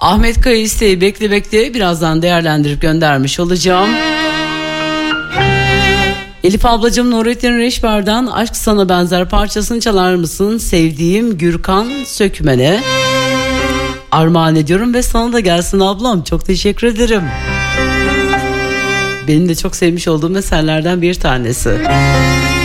Ahmet Kaya isteği beklemekte, birazdan değerlendirip göndermiş olacağım. Elif ablacığım Nurettin Reşber'den Aşk Sana Benzer parçasını çalar mısın? Sevdiğim Gürkan Sökmen'e armağan ediyorum ve sana da gelsin ablam. Çok teşekkür ederim. Benim de çok sevmiş olduğum eserlerden bir tanesi.